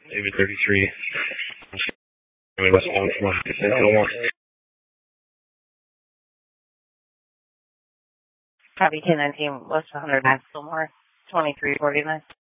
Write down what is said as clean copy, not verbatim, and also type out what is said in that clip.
David 33. West 1 from Elmore. Copy 1019, West 109, Fillmore, 2349.